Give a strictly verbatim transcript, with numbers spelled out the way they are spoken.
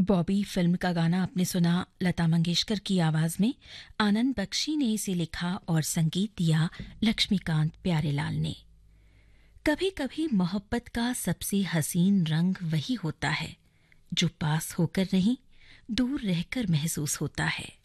Bobby film का गाना आपने सुना लता मंगेशकर की आवाज में। आनंद बख्शी ने इसे लिखा और संगीत दिया लक्ष्मीकांत प्यारेलाल ने। कभी कभी मोहब्बत का सबसे हसीन रंग वही होता है जो पास होकर नहीं दूर रहकर महसूस होता है।